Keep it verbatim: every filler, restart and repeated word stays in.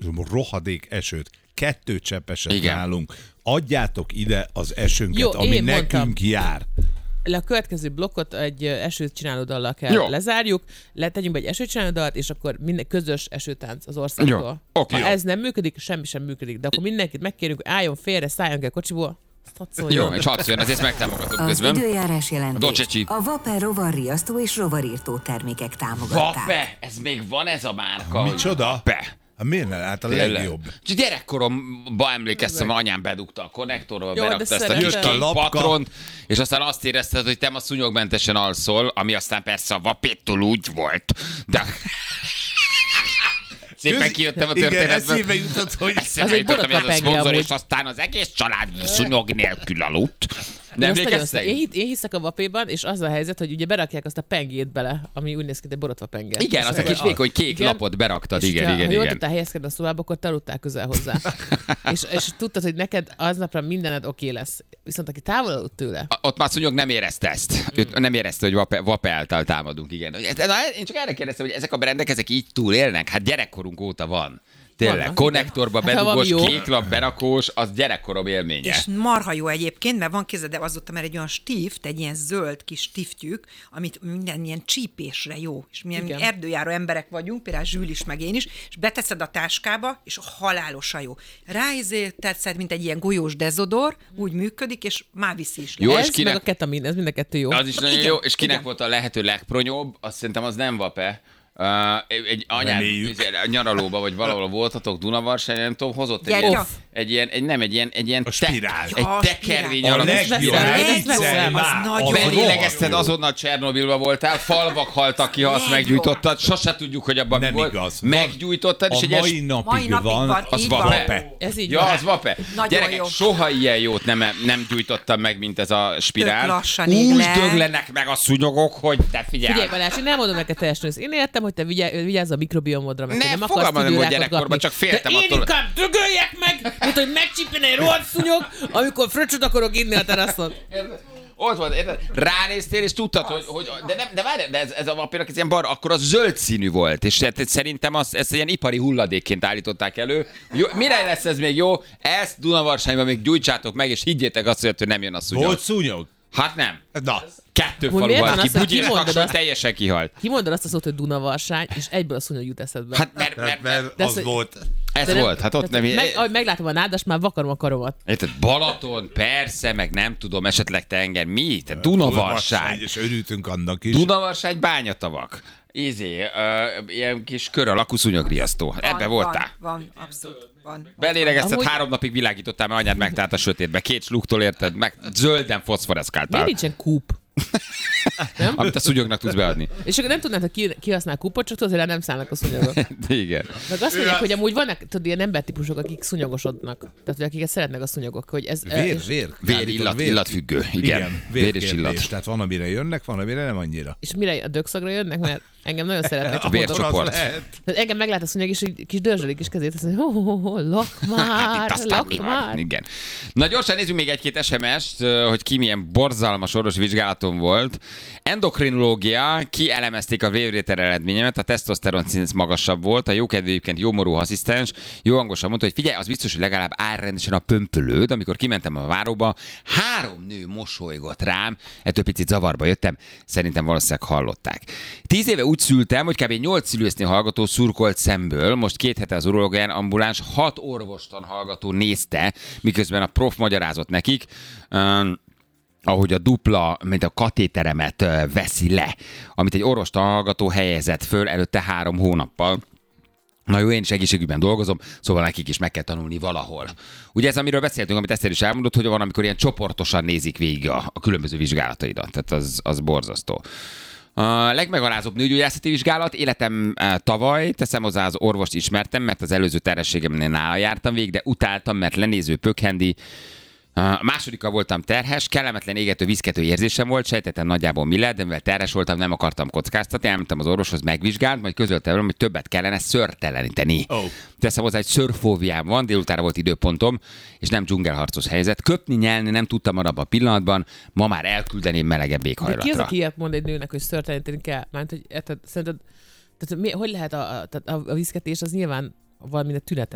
rohadék esőt, kettő cseppeset nálunk. Adjátok ide az esőnket, jó, ami nekünk mondtam. Jár. Le a következő blokkot egy esőt csináló dallal kell Jó. lezárjuk, letegyünk be egy esőt csináló dallat, és akkor minden közös esőtánc az országtól. Okay. Ha ez nem működik, semmi sem működik, de akkor mindenkit megkérünk, álljon félre, szálljon el kocsiból. Jó, és hadd szóljon, azért megtámogatok közben. Az időjárás jelentés a Vape rovarriasztó és rovarírtó termékek támogatták. Vape? Ez még van ez a márka? Micsoda? Vape. Hát miért nem? Hát a legjobb. És gyerekkoromban emlékeztem, hogy anyám bedugta a konnektorba, Jó, berakta ezt a kis kék patront, és aztán azt érezted, hogy te ma szúnyogmentesen alszol, ami aztán persze a Vapéttól úgy volt. De... Szépen kijöttem a történetből. Igen, eszébe jutott, hogy... Eszébe jutottam, hogy ez a szponzor, és aztán az egész család szúnyog nélkül aludt. Nem emlékeztek? Én, én hiszek a vapéban, és az a helyzet, hogy ugye berakják azt a pengét bele, ami úgy néz ki, egy borotva penge. Igen, az a kis vékony kék igen, lapot beraktad, igen, igen, igen. Ha jól tudtál helyezkedni a szobába, akkor te aludtál közel hozzá. és, és tudtad, hogy neked aznapra mindened oké okay lesz. Viszont aki távol aludt tőle. A, ott már szúnyog nem érezte ezt. Mm. Nem érezte, hogy vape, vape által támadunk, igen. Én csak erre kérdeztem, hogy ezek a brendek, ezek így túlélnek? Hát gyerekkorunk óta van. Tényleg, konnektorba bedugós, hát, kéklap, berakós, az gyerekkorom élménye. És marha jó egyébként, mert van kézed, de azóta már egy olyan stift, egy ilyen zöld kis stiftjük, amit minden ilyen csípésre jó. És milyen igen. erdőjáró emberek vagyunk, például Zsül is, meg én is, és beteszed a táskába, és halálosan jó. Ráizé tetszed, mint egy ilyen golyós dezodor, úgy működik, és már viszi is. Jó, ez és kinek... meg a ketamin, ez mind a kettő jó. Az is nagyon igen, jó, és kinek igen. volt a lehető legpronyóbb, azt szerintem az nem vape. Uh, egy anyád nyaralóba, vagy valahol voltatok Dunavarsány, nem tudom, hozott egy, ilyen, egy ilyen, egy, nem, egy ilyen, egy ilyen te, egy tekervény alapú. Belélegezted azonnal Csernobilba voltál, falvak haltak ki, ha azt meggyújtottad, sose tudjuk, hogy abban mi volt. Igaz. Meggyújtottad, és egy mai ilyen... napig, mai napig van, van, az vape. Ez így ja, van. az vape. Gyerekek, soha ilyen jót nem, nem gyújtottam meg, mint ez a spirál. Úgy döglenek meg a szúnyogok, hogy te figyelj. Figyelj, Balázs, én nem mondom neked teljesen, én értem, hogy te vigyázz a mikrobiomodra, meg ne, nem akarsz hogy gyerekkorban, csak féltem de attól. én inkább dögöljek meg, mint hogy megcsípjen egy rohadt szúnyog, amikor fröccsöt akarok inni a teraszon. Ott van, érted? Ránéztél, és tudtad, hogy, hogy de, nem, de várj, de ez, ez a vapénak ez ilyen bar, akkor az zöld színű volt, és szerintem az, ezt ilyen ipari hulladékként állították elő. Jó, mire lesz ez még jó? Ezt Dunavarsályban még gyújtsátok meg, és higgyétek azt, hogy nem jön a szúnyog. Volt szúnyog? Hát nem. Na. Kettő falu volt ki, Bugyér Takson teljesen kihalt. Kimondod azt a szót, hogy Dunavarsány, és egyből a szúnyog jut eszedbe. Hát mert, mert, mert, mert az volt. Ez nem, volt, hát ott nem... Meg, ahogy meglátom a nádas, már vakarom a karomat. Érted, Balaton, persze, meg nem tudom, esetleg te engem. Mi? Te Dunavarsány. És örültünk annak is. Dunavarsány, Bányatavak. Ízé, uh, ilyen kis kör alakú szúnyogriasztó. Ebbe voltál? Van, van, abszolút. Van. Belélegezted, amúgy... három napig világítottál, mert anyád megtárt a sötétbe. Két sluktól érted, meg zölden foszforeszkáltál. Miért nincsen kúp? Nem? Amit a szúnyognak tudsz beadni. És akkor nem tudnád, hogy ki, ki használ kupot, csak tudod, hogy nem szállnak a szúnyogok. Igen. Meg azt mondják, hogy amúgy vannak tudod, ilyen embertípusok, akik szúnyogosodnak. Tehát, hogy akiket szeretnek a szúnyogok. Hogy ez, vér, és... vér. Vér, illat, vér. Illatfüggő. Igen. Igen. Vér és illat. Tehát van, amire jönnek, van, amire nem annyira. És mire a dögszagra jönnek, mert engem nagyon szeretnek. A vércsoport. Tehát engem meglát a szúnyog, és egy kis dörzsölik is kezét, azt mondja, ho, ho, ho, lak már, lak már. Igen. Na gyorsan nézzük még egy-két es em est, hogy ki milyen borzalmas orvosi vizsgálaton volt. Endokrinológia, kielemezték a vérvétel eredményemet, a tesztoszteron szint magasabb volt, a jókedvű egyébként jómorú asszisztens jó hangosan mondta, hogy figyelj, az biztos, hogy legalább áll rendesen a pömpölőd. Amikor kimentem a váróba, három nő mosolygott rám, ettől picit zavarba jöttem, szerintem valószínűleg hallották. Tíz éve úgy szültem, hogy kb. nyolc szülősznél hallgató szurkolt szemből, most két hete az urológián ambuláns hat orvostan hallgató nézte, miközben a prof magyarázott nekik, um, ahogy a dupla, mint a katéteremet veszi le, amit egy orvostanhallgató helyezett föl előtte három hónappal. Na jó, én is egészségügyben dolgozom, szóval nekik is meg kell tanulni valahol. Ugye ez, amiről beszéltünk, amit Eszter is elmondott, hogy van, amikor ilyen csoportosan nézik végig a, a különböző vizsgálataidat. Tehát az, az borzasztó. A legmegalázóbb nőgyógyászati vizsgálat, életem tavaly, teszem hozzá, az orvost ismertem, mert az előző terhességemnél nála jártam végig, de utáltam, mert lenéző pökhendi. A másodikkal voltam terhes, kellemetlen égető, viszkető érzésem volt, sejtettem nagyjából mi lehet, de mivel terhes voltam, nem akartam kockáztatni, elmentem az orvoshoz, megvizsgált, majd közölte velem, hogy többet kellene szőrteleníteni. Oh. Teszem hozzá, egy szőrfóbiám van, délutára volt időpontom, és nem dzsungelharcos helyzet. Köpni, nyelni nem tudtam abban a pillanatban, ma már elküldeném melegebb éghajlatra. De ki az, aki ilyet mond egy nőnek, hogy szőrteleníteni kell? Mert hogy érted, szerinted, tehát, mi, hogy lehet a, a, a, a viszketés, az nyilván valamilyen tünete